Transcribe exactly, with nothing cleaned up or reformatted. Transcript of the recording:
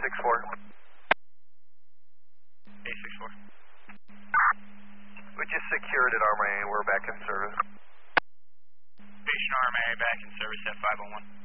six four. A six four. We just secured at Armory. We're back in service. Station R M A back in service at five oh one.